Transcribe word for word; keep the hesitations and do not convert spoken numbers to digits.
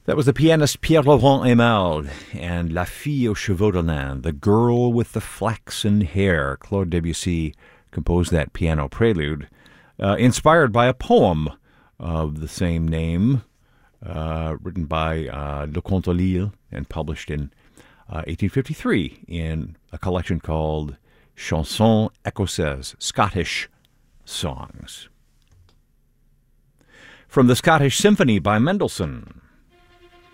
That was the pianist Pierre-Laurent Aimard and La Fille aux Cheveux de Lin, The Girl with the Flaxen Hair. Claude Debussy composed that piano prelude, uh, inspired by a poem of the same name, uh, written by uh, Leconte de Lisle and published in uh, eighteen fifty-three in a collection called Chansons Écossaises, Scottish Songs. From the Scottish Symphony by Mendelssohn,